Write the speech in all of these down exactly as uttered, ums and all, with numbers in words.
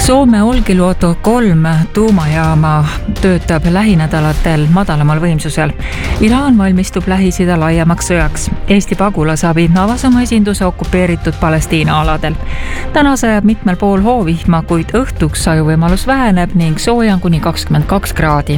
Soome Olkiluoto kolm tuumajaama töötab lähinädalatel madalamal võimsusel. Iraan valmistub Lähis-Ida laiemaks sõjaks. Eesti pagulasabi avas oma esinduse okupeeritud Palestiina aladel. Täna sajab mitmel pool hoovihma, kuid õhtuks sajuvõimalus väheneb ning sooja on kuni kakskümmend kaks kraadi.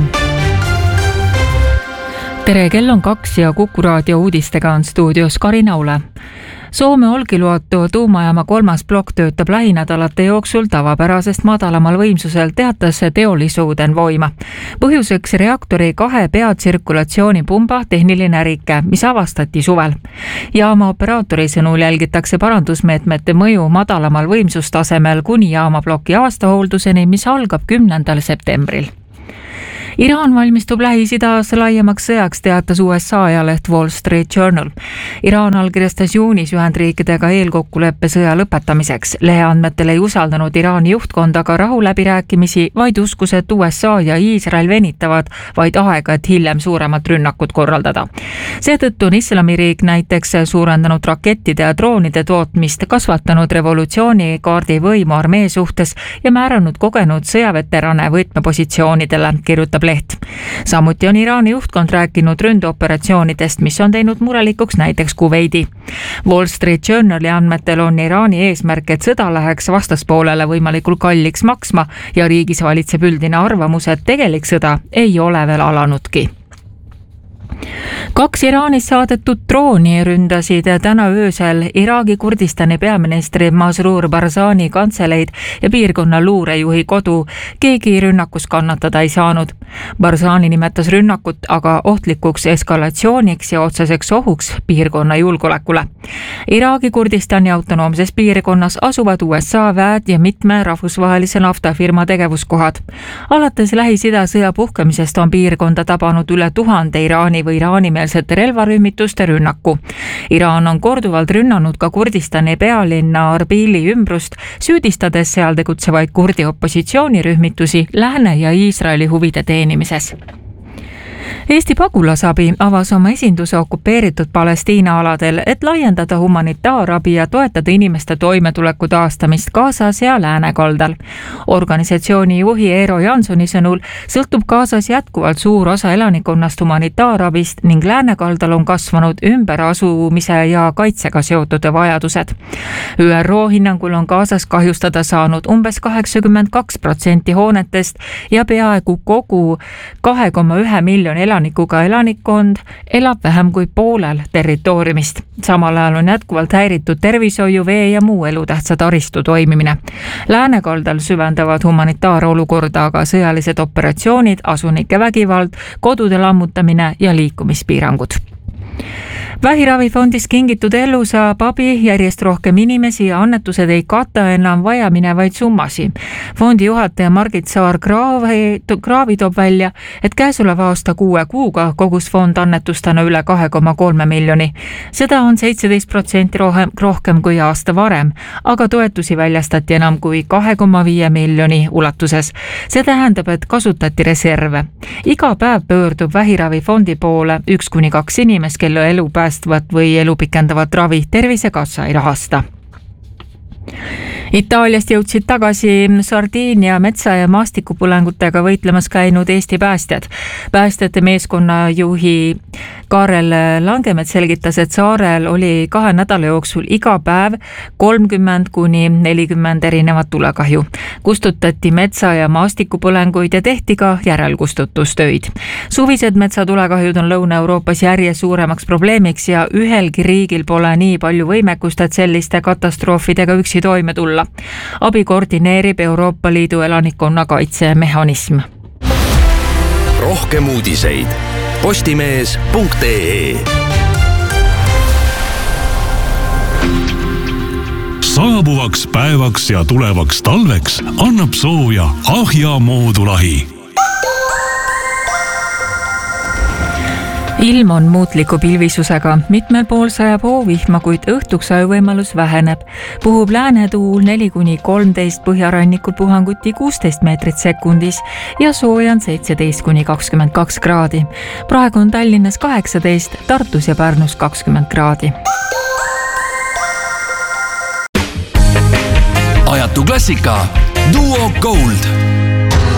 Tere, kell on kaks ja Kuku raadio uudistega on stuudios Karina Ule. Soome Olkiluoto tuumajaama kolmas plokk töötab lähinädalate jooksul tavapärasest madalamal võimsusel, teatas Teollisuuden Voima. Põhjuseks reaktori kahe peatsirkulatsioonipumba tehniline rike, mis avastati suvel. Jaama operaatori sõnul jälgitakse parandusmeetmete mõju madalamal võimsustasemel kuni jaamaploki aastahoolduseni, mis algab kümnendal septembril. Iraan valmistub Lähis-Idas laiemaks sõjaks, teatas U S A ajaleht Wall Street Journal. Iraan allkirjastas juunis Ühendriikidega eelkokkuleppe sõja lõpetamiseks. Lehe andmetel ei usaldanud Iraani juhtkond aga rahuläbirääkimisi, vaid uskus, et U S A ja Iisrael venitavad vaid aega, et hiljem suuremat rünnakut korraldada. Seetõttu on Islamiriik näiteks suurendanud rakettide ja droonide tootmist, kasvatanud revolutsioonikaardi võimu armee suhtes ja määranud kogenud sõjaveterane võtmepositsioonidele, kirjutab leht. Samuti on Iraani juhtkond rääkinud ründeoperatsioonidest, mis on teinud murelikuks näiteks Kuveidi. Wall Street Journali andmetel on Iraani eesmärk, et sõda läheks vastaspoolele võimalikult kalliks maksma ja riigis valitseb üldine arvamus, et tegelik sõda ei ole veel alanudki. Kaks Iraanis saadetud drooni ründasid täna öösel Iraagi Kurdistani peaministri Masroor Barzani kantseleid ja piirkonna luurejuhi kodu. Keegi rünnakus kannatada ei saanud. Barzani nimetas rünnakut aga ohtlikuks eskalatsiooniks ja otseseks ohuks piirkonna julgeolekule. Iraagi Kurdistani autonoomses piirkonnas asuvad U S A väed ja mitme rahvusvahelise naftafirma tegevuskohad. Alates Lähis-Ida sõja puhkemisest on piirkonda tabanud üle tuhande Iraani või iraanimeelsete relvarühmituste rünnaku. Iraan on korduvalt rünnanud ka Kurdistani pealinna Arbili ümbrust, süüdistades seal tegutsevaid kurdi opositsioonirühmitusi Lääne ja Iisraeli huvide teenimises. Eesti pagulasabi avas oma esinduse okupeeritud Palestiina aladel, et laiendada humanitaarabi ja toetada inimeste toimetuleku taastamist Gazas ja Läänekaldal. Organisatsiooni juhi Eero Jansoni sõnul sõltub Gazas jätkuvalt suur osa elanikkonnast humanitaarabist ning Läänekaldal on kasvanud ümberasumise ja kaitsega seotud vajadused. Ü R O hinnangul on Gazas kahjustada saanud umbes kaheksakümmend kaks protsenti hoonetest ja peaaegu kogu kahe koma ühe miljoni elanikuga elanikkond elab vähem kui poolel territooriumist. Samal ajal on jätkuvalt häiritud tervishoiu, vee ja muu elutähtsa taristu toimimine. Läänekaldal süvendavad humanitaarolukorda aga sõjalised operatsioonid, asunike vägivald, kodude lammutamine ja liikumispiirangud. Vähiravifondist kingitud elu saab abi järjest rohkem inimesi ja annetused ei kata enam vajaminevaid summasi. Fondi juhataja Margit Saar-Kraavi, Kraavi toob välja, et käesoleva aasta kuue kuuga kogus fond annetustena üle kahe koma kolme miljoni. Seda on seitseteist protsenti rohkem, rohkem kui aasta varem, aga toetusi väljastati enam kui kahe koma viie miljoni ulatuses. See tähendab, et kasutati reserve. Iga päev pöördub Vähiravifondi poole üks kuni kaks inimest, kelle elu päästvat või elu pikendavat ravi Tervisekassa ei rahasta. Itaaliast jõudsid tagasi Sardiinia metsa- ja maastikupõlengutega võitlemas käinud Eesti päästjad. Päästjate meeskonna juhi Kaarel Langemets selgitas, et saarel oli kahe nädala jooksul iga päev kolmkümmend kuni nelikümmend erinevat tulekahju. Kustutati metsa- ja maastikupõlenguid ja tehti ka järelkustutustöid. Suvised metsatulekahjud on Lõuna-Euroopas järjest suuremaks probleemiks ja ühelgi riigil pole nii palju võimekust, et selliste katastroofidega üksi toime tulla. Abi koordineerib Euroopa Liidu elanikkonna kaitsemehhanism. Rohkem uudiseid postimees punkt ee. Saabuvaks päevaks ja tulevaks talveks annab sooja Ahja moodulahi. Ilm on muutliku pilvisusega, mitmel pool sajab hoovihma, kuid õhtuks ajuvõimalus väheneb. Puhub läänetuul neli kuni kolmteist, põhjarannikul puhanguti kuusteist meetrit sekundis ja sooja on seitseteist kuni kakskümmend kaks kraadi. Praegu on Tallinnas kaheksateist, Tartus ja Pärnus kakskümmend kraadi. Ajatu klassika Duo Gold